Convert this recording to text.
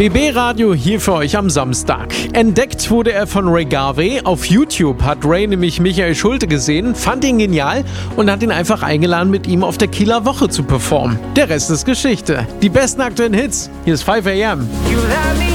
BB Radio hier für euch am Samstag. Entdeckt wurde er von Ray Garvey. Auf YouTube hat Ray nämlich Michael Schulte gesehen, fand ihn genial und hat ihn einfach eingeladen, mit ihm auf der Kieler Woche zu performen. Der Rest ist Geschichte. Die besten aktuellen Hits. Hier ist 5 AM.